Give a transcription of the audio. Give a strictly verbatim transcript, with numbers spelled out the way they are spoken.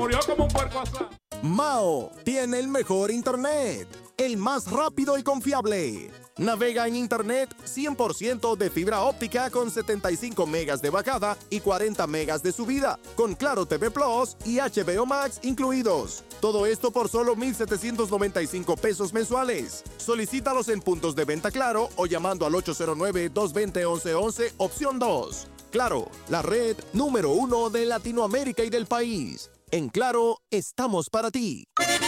murió como un puerco asado. Mao tiene el mejor internet, el más rápido y confiable. Navega en internet cien por ciento de fibra óptica con setenta y cinco megas de bajada y cuarenta megas de subida, con Claro T V Plus y H B O Max incluidos. Todo esto por solo mil setecientos noventa y cinco pesos mensuales. Solicítalos en puntos de venta Claro o llamando al ocho cero nueve, dos dos cero, once once, opción dos. Claro, la red número uno de Latinoamérica y del país. En Claro, estamos para ti.